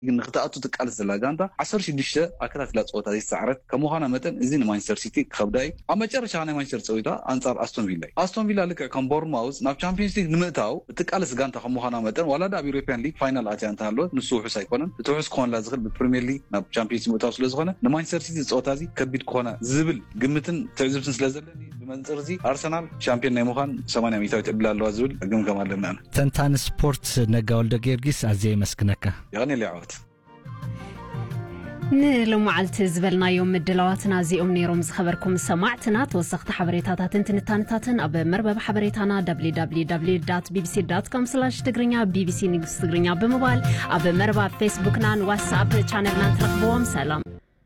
نختاتو تقالس زلا غانتا 16 اكلات لا صوتا يسعرت كموخانا متن ازين مانشستر سيتي خبداي اما جرش انا مانشستر صويتا انصار استون فيلا لك كم بورماوس نا تشامبيونز ليج نمتاو تقالس غانتا كموخانا متن ولا دا يوروبيان ليج فاينال اتيانتا هلو نسو حسايكونن تتوحس كون لا زغل بالبريمير ليج نا تشامبيونز موتاو سلازغونه مانشستر سيتي صوتازي كبيت كونا زبل غمتن تعزبتن سلازلني بمنزرزي ارسنال شامبيون نيموخان 800 ميتاو تبلالو ازول غمغم علنا تنتان سبورت نغاول دغيرغيس ازي مسكنكا يعني لعوت نلو معلت زبلنا يوم مدلواتنا زيوم نيروم زخبركم سمعتنا توسخت حبريتاتاتن تنتانتاتن أب مربب حبريتانا www.bbc.com/تقرنيا BBC نيوز تقرنيا بموبايل أب مربب فيسبوكنا واتساب چانلنا ترقبوهم سلام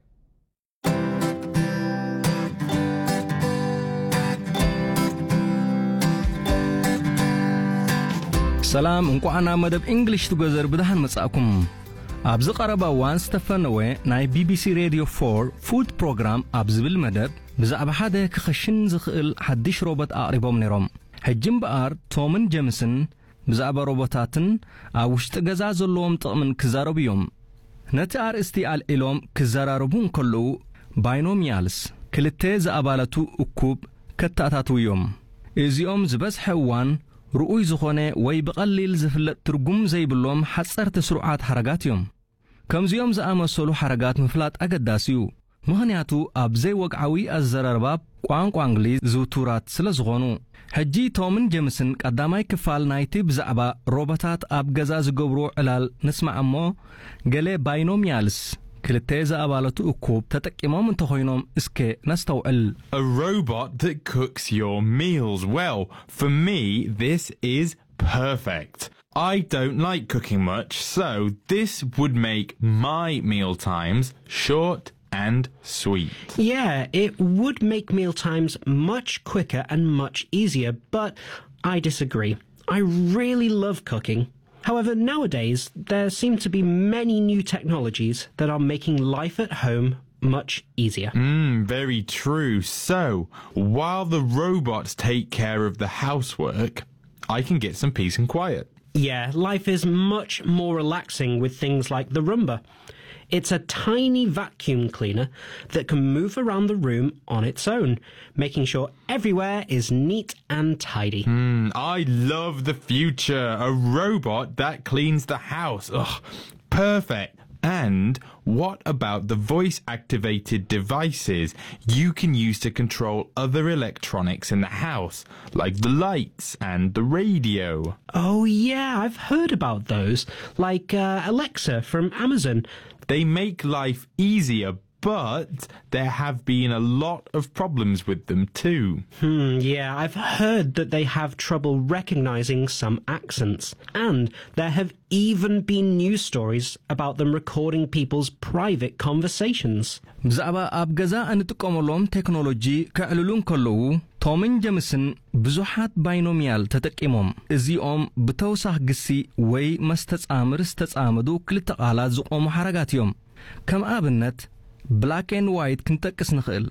سلام انكو أنا مدب إنجليش تجزر بدهن مساكم أبز قربا وان ستفنوه ناي BBC Radio 4 فود بروجرام أبز بالمدب بزعب حدا كخشن زخيل حدش روبوت أقربهم نيروم هجم بقار تومن جيمسون بزعب روبوتاتن أوشت جزاز اللوم طقمن كزاروبيوم نتعر استيال إلوم كزاراربون كلو باينوميالس كلتة زعبالتو أكوب كتاتاتو يوم إزيوم زبز حوان رؤوي زخونه وي بقليل زفلت ترجم زي بلوم حصر تسرعات حركات يوم كم زيوم زأمسلو حركات مفلات أقداسيو مهنياتو أبزي وقعوي الزرارباب قوانق انجليز زوتورات سلزغونو هجي تومن جيمسون قداماي كفال نايتي بزعبا روبوتات أب جزاز قبرو علال نسمع أمو قلي باينوميالس كلتيزا أبالتو أكوب تتكيموم انتخوينوم اسكي نستوعل A robot that cooks your meals. Well, for me, this is perfect. I don't like cooking much, so this would make my meal times short and sweet. Yeah, it would make meal times much quicker and much easier, but I disagree. I really love cooking. However, nowadays, there seem to be many new technologies that are making life at home much easier. Very true. So, while the robots take care of the housework, I can get some peace and quiet. Yeah, life is much more relaxing with things like the Roomba. It's a tiny vacuum cleaner that can move around the room on its own, making sure everywhere is neat and tidy. I love the future. A robot that cleans the house. Ugh, perfect. And what about the voice-activated devices you can use to control other electronics in the house, like the lights and the radio? Oh yeah, I've heard about those, like Alexa from Amazon. They make life easier, but there have been a lot of problems with them too. Yeah, I've heard that they have trouble recognizing some accents. And there have even been news stories about them recording people's private conversations. بزعبا أبجزا أن تقوملهم تكنولوجي كعللون كلو تومن جيمسون بزوحات باينوميال تتقيمهم ازيوم بتوسخ قسي وي مستتصامر استتصامدو كل تقالات زقوم حركاتيوم كم آبنت black and white كنتقس نخيل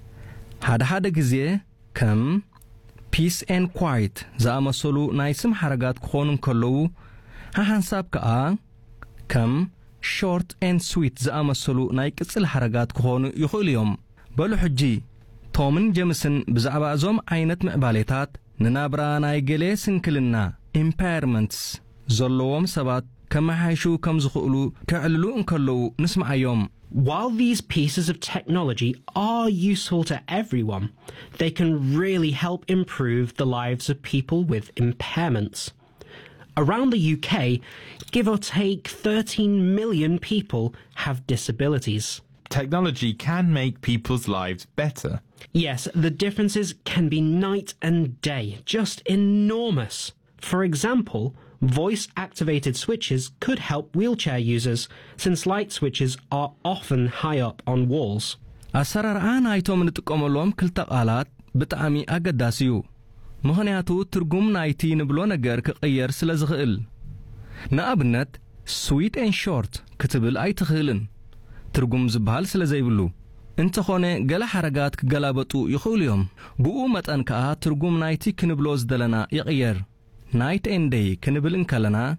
هذا جزيه كم peace and quiet زامسلو نايسم حركات كونن كلو هانساب كأ كم short and sweet زامسلو نايكسل حركات كونن يخوليوم بلو حجي تومن جيمسون بزعبا زوم عينت مقباليتات ننابرا نايجليسن كلنا impairments زلوهم سبات كما حيشو كم زخولو كعللو انكلو نسمع يوم. While these pieces of technology are useful to everyone, they can really help improve the lives of people with impairments. Around the UK, give or take 13 million people have disabilities. Technology can make people's lives better. Yes, the differences can be night and day, just enormous. For example, voice-activated switches could help wheelchair users, since light switches are often high up on walls. أسرار أنا أيتم نتقوملهم كل تقالات بتعمي أقداسيو مهنياتو ترجم نايتي نبلو نجار كغير سلازغل نقابنت sweet and short كتبل أي تخيلن ترجم زبال سلازيبلو انت خونه جل حركات كجلابتو يخوليهم بقومة أنكا ترجم نايتي كنبلوز دلنا يغير night and day كنبلن كلنا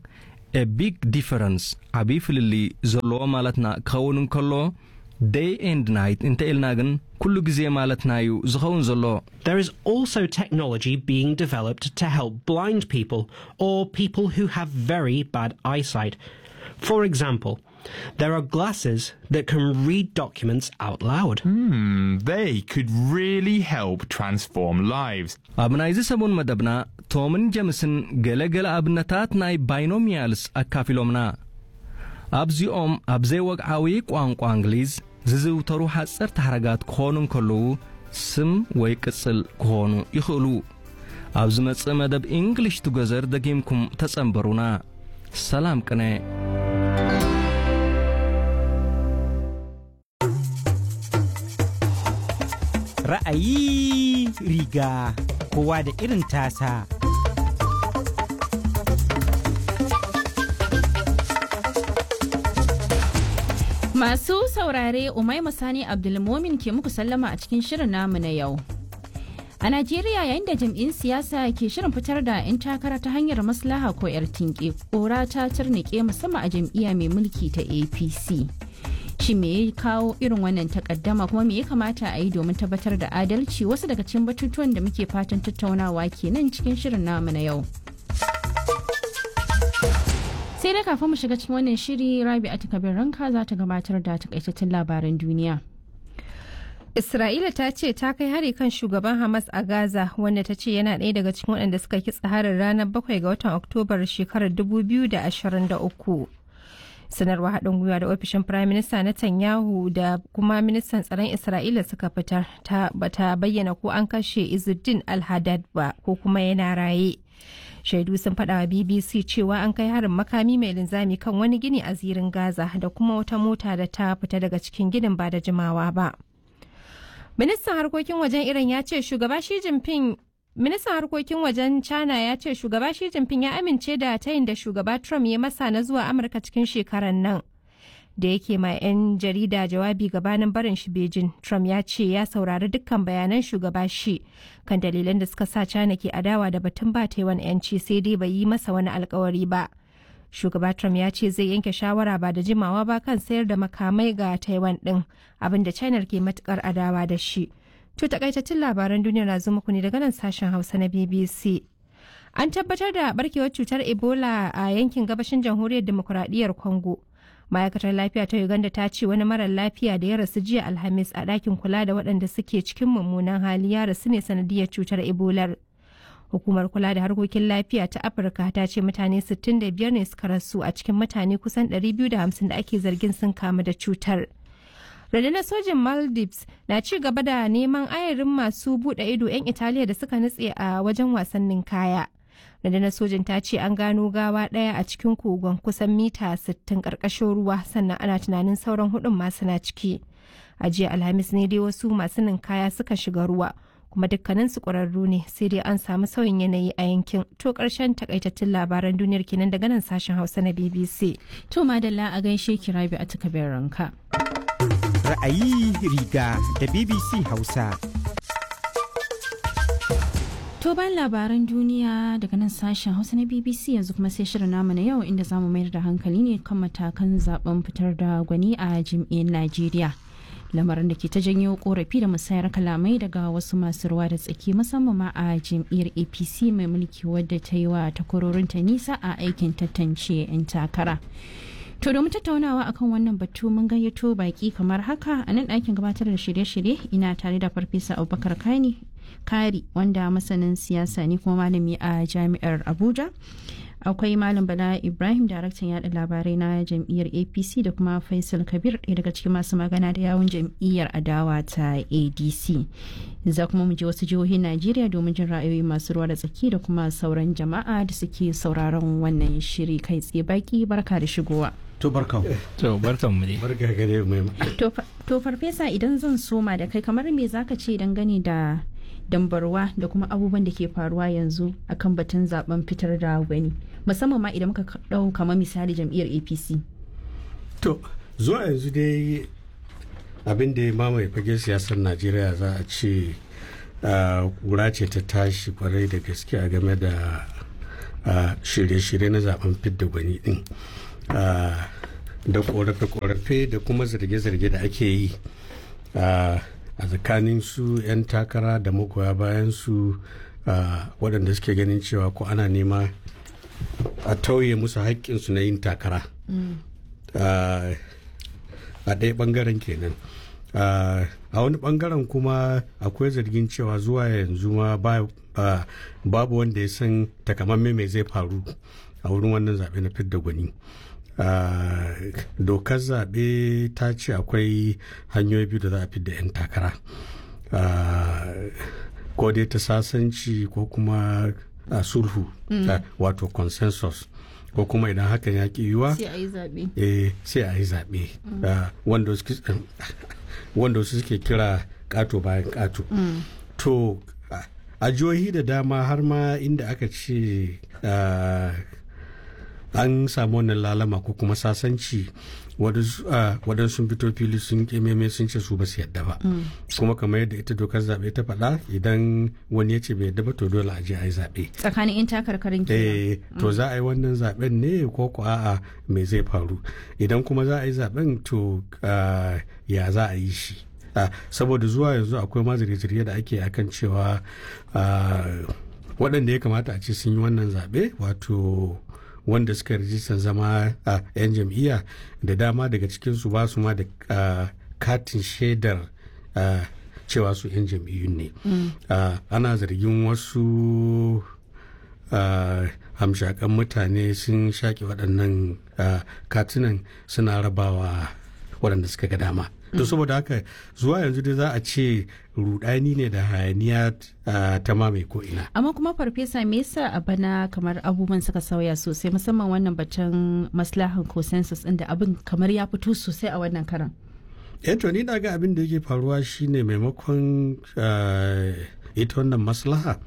a big difference ዓብይ ፍልሊ ዘለዎ ማለትና ክኸውን እንከሎ day and night እንተ ኢልና ግን ኩሉ ግዜ ማለትና እዩ ዝኸውን ዘሎ There is also technology being developed to help blind people or people who have very bad eyesight. For example, there are glasses that can read documents out loud. They could really help transform lives. ኣብ ናይዚ ሰሙን መደብና ቶምን ጀምስን ገለገለ ኣብነታት ናይ ባይኖሚያልስ ኣካፊሎምና ኣብዚኦም ኣብ ዘይወግዓዊ ቋንቋ እንግሊዝ ዝዝውተሩ ሓፀርቲ ሓረጋት ክኾኑ እንከለዉ ስም ወይ ቅጽል ክኾኑ ይኽእሉ ኣብ ዝመጽእ መደብ እንግሊሽ ቱገዘር ደጊምኩም ተጸንበሩና ሰላም ቅነ ra'ayi riga kowa da irin tasa. Masu saurare Umaima Sani Abdulmomin ke muku sallama a cikin shirin namu na yau. A Najeriya yayin da jam'in siyasa ke shirin fitar da 'yan takara ta hanyar maslaha ko 'yar tinke, ƙora ta turnike musamman a jam'iyya mai mulki ta APC. Shi me ya kawo irin wannan takaddama kuma me ya kamata a yi domin tabbatar da adalci wasu daga cikin batutuwan da muke fatan tattaunawa kenan cikin shirin namu na yau. Sai dai kafin mu shiga cikin wannan shiri Rabi'atu Kabir Ranka za ta gabatar da takaitattun labaran duniya. Isra'ila ta ce ta kai hari kan shugaban Hamas a Gaza wanda ta ce yana ɗaya daga cikin waɗanda suka kitsa harin ranar 7 ga watan Oktobar shekarar 2023. Sanarwa haɗin gwiwa da ofishin Firayim Minista Netanyahu da kuma ministan tsaron Isra'ila suka fitar bata bayyana ko an kashe Izzuddin al-Haddad ba ko kuma yana raye. Shaidu sun faɗa wa BBC cewa an kai harin makami mai linzami kan wani gini a zirin Gaza da kuma wata mota da ta fita daga cikin ginin ba da jimawa ba. Ministan harkokin wajen Iran ya ce shugaba Xi Jinping Ministan harkokin wajen China ya ce shugaba Xi Jinping ya amince da tayin da shugaba Trump ya masa na zuwa Amurka cikin shekarar nan. Da yake ma 'yan jarida jawabi gabanin barin shi Beijing, Trump ya ce ya saurari dukkan bayanan shugaba Xi kan dalilan da suka sa China ke adawa da batun ba Taiwan 'yanci sai dai bai yi masa wani alkawari ba. Shugaba Trump ya ce zai yanke shawara ba da jimawa ba kan sayar da makamai ga Taiwan din, abinda China ke matukar adawa da shi. To takaitattun labaran duniya na zo muku ne daga nan sashen Hausa na BBC. An tabbatar da barkewar cutar Ebola a yankin gabashin Jamhuriyar Demokuraɗiyyar Congo. Ma'aikatar lafiya ta Uganda ta ce wani marar lafiya da ya rasu jiya Alhamis a ɗakin kula da waɗanda suke cikin mummunan hali ya rasu ne sanadiyar cutar Ebola. Hukumar kula da harkokin lafiya ta Afirka ta ce mutane 65 ne suka rasu a cikin mutane kusan 250 da ake zargin sun kamu da cutar. Rundunar sojin Maldives na ci gaba da neman ayarin masu buɗe ido 'yan Italiya da suka nutse a wajen wasannin kaya. Rundunar sojin ta ce an gano gawa ɗaya a cikin kogon kusan mita 60 ƙarƙashin ruwa sannan ana tunanin sauran hudun masu na ciki. A jiya Alhamis ne dai wasu masu ninkaya suka shiga ruwa kuma dukkanin su ƙwararru ne sai dai an samu sauyin yanayi a yankin. To ƙarshen takaitattun labaran duniyar kenan daga nan sashen Hausa na BBC. To madalla a gaishe ki Rabi'atu Kabir Ranka. Ra'ayi riga da BBC Hausa. To bayan labaran duniya daga nan sashen Hausa na BBC yanzu kuma sai shirin namu na yau inda zamu mayar da hankali ne kan matakan zaben fitar da gwani a jam'iyyar Najeriya. Lamarin da ke ta janyo korafi da musayar kalamai daga wasu masu ruwa da tsaki musamman ma a jam'iyyar APC mai mulki wadda ta yi wa takwarorinta nisa a aikin tantance 'yan takara. To domin tattaunawa akan wannan batu mun gayyato baki kamar haka a nan ɗakin gabatar da shirye-shirye ina tare da Farfesa Abubakar Kari wanda masanin siyasa ne kuma malami a Jami'ar Abuja. Akwai Malam Bala Ibrahim daraktan yada labarai na jam'iyyar APC da kuma Faisal Kabir ɗaya daga cikin masu magana da yawun jam'iyyar adawa ta ADC. Za kuma mu je wasu jihohin Najeriya domin jin ra'ayoyi masu ruwa da tsaki da kuma sauran jama'a da suke sauraron wannan shiri kai tsaye baki barka da shigowa. To barkan. To barkan mu dai. Barka gare mu. To farfesa idan zan soma da kai kamar me zaka ce dangane da dambarwa da kuma abubuwan da ke faruwa yanzu akan batun zaben fitar da gwani musamman ma idan muka dau kamar misali jam'iyyar APC. To zuwa yanzu dai abin da ya mamaye fage siyasar Najeriya za a ce kura ce ta tashi kwarai da gaske a game da shirye-shirye na zaben fidda gwani din da korafe-korafe da kuma zarge-zarge da ake yi a tsakanin su 'yan takara da magoya bayan su waɗanda suke ganin cewa ko ana nema a tauye musu haƙƙinsu na yin takara a ɗaya ɓangaren kenan. A wani ɓangaren kuma akwai zargin cewa zuwa yanzu ma babu wanda ya san takamamme mai zai faru a wurin wannan zaɓe na fidda gwani. Dokar zaɓe ta ce akwai hanyoyi biyu da za a fidda 'yan takara, ko dai ta sasanci ko kuma sulhu wato consensus, ko kuma idan hakan ya ƙi yiwuwa sai a yi zaɓe wanda wasu suke kira ƙato bayan ƙato. To a jihohi da dama har ma inda aka ce an samu wannan lalama ko kuma sasanci, waɗansu fito fili sun kememe sun ce su ba su yadda ba, kuma kamar yadda ita dokar zaɓe ta faɗa, idan wani ya ce bai yadda ba to dole a je a yi zaɓe tsakanin 'yan takarkarin kenan. To za a yi wannan zaɓen ne ko ko a'a me zai faru? Idan kuma za a yi zaɓen to ya za a yi shi? Saboda zuwa yanzu akwai ma zirge-zirge da ake akan cewa waɗanda ya kamata a ce sun yi wannan zaɓe, wato wanda suka rijistar zama a 'yan jam'iyya da dama daga cikinsu ba su ma da katin shaidar cewa su 'yan jam'iyyun ne. Ana zargin wasu hamshakan mutane sun shaƙe waɗannan katunan suna rabawa waɗanda suka ga dama. To saboda haka zuwa yanzu dai za a ce rudani ne da hayaniya ta mamaye ko ina. Amma kuma farfesa, me yasa a bana kamar abubuwan suka sauya sosai, musamman wannan batun maslahan consensus inda abin kamar ya fito sosai a wannan karan? To ni na ga abin da yake faruwa shine maimakon ita wannan maslaha,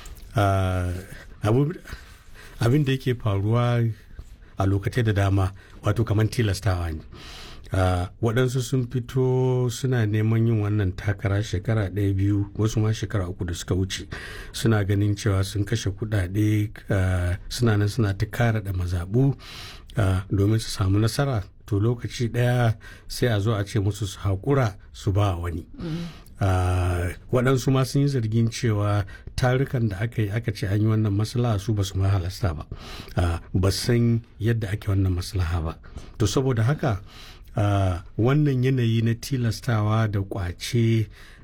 abin da yake faruwa a lokacin da dama wato kamar tilastawa ne. Waɗansu sun fito suna neman yin wannan takara shekara 1-2 wasu ma shekara 3 da suka wuce, suna ganin cewa sun kashe kuɗaɗe suna nan suna ta kara da mazaɓu domin su samu nasara. To lokaci ɗaya sai a zo a ce musu su haƙura su ba wani. Waɗansu ma sun yi zargin cewa tarukan da aka yi aka ce an yi wannan maslaha su ba su ma halasta ba, ba san yadda ake wannan maslaha ba. To saboda haka wannan yanayi na tilastawa da kwace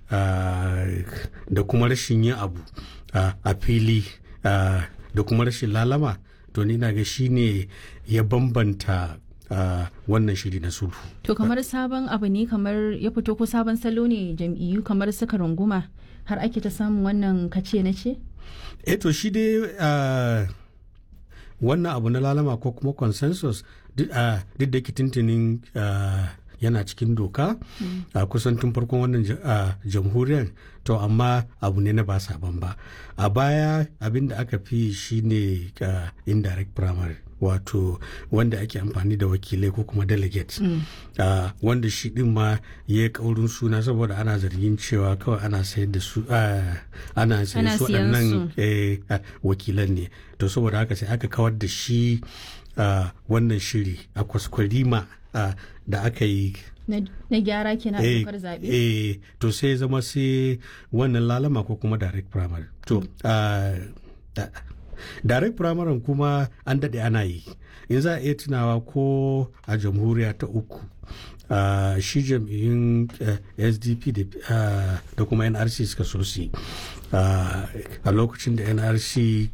da kuma rashin yin abu a fili da kuma rashin lalama, to ni na ga shi ne ya bambanta wannan shiri na sulhu. To kamar sabon abu ne, kamar ya fito ko sabon salo ne jam'iyyu kamar suka runguma har ake ta samun wannan kace na ce? To shi dai wannan abu na lalama ko kuma consensus duk da ke tuntunin yana cikin doka a kusan tun farkon wannan jamhuriyar, to amma abu ne na ba sabon ba. A baya abin da aka fi shi ne indirect primary, wato wanda ake amfani da wakilai ko kuma delegates, wanda shi din ma ya yi kaurin suna saboda ana zargin cewa kawai ana sayar da su ana sayar su waɗannan wakilan ne. To saboda haka sai aka kawar da shi wannan shiri a kwaskwarima da aka yi na gyara kenan a dokar zaɓe. To sai zama sai wannan lalama ko kuma direct primary. To direct primary kuma an daɗe ana yi, in za a iya tunawa ko a jamhuriya ta uku shi jam'iyyun SDP da kuma NRC suka so su a lokacin da NRC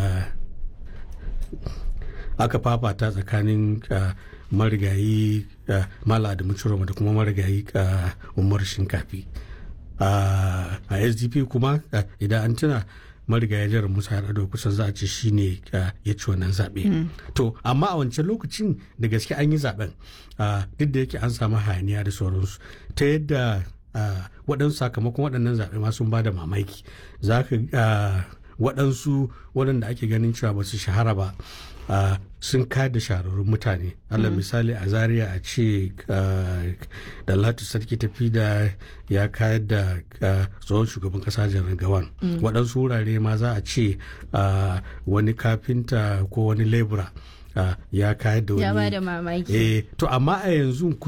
aka fafata tsakanin marigayi Mala Adamu Ciroma da kuma marigayi Umar Shinkafi. A SDP kuma idan an tuna marigayi Jihar Musa Yar'adua kusan za a ce shi ne ya ci wannan zaɓe. To amma a wancan lokacin da gaske an yi zaɓen, duk da yake an samu hayaniya da sauransu, ta yadda waɗansu sakamakon waɗannan zaɓe ma sun ba da mamaki. Za ka waɗansu waɗanda ake ganin cewa ba su shahara ba sun kayar da shahararrun mutane. Allah misali a Zaria a ce da Latu Sarki tafi da ya kayar da tsohon shugaban kasa Janar Gawan. Waɗansu wurare ma za a ce wani kafinta ko wani lebura ya kayar da wani. Ya ba da mamaki. To amma a yanzu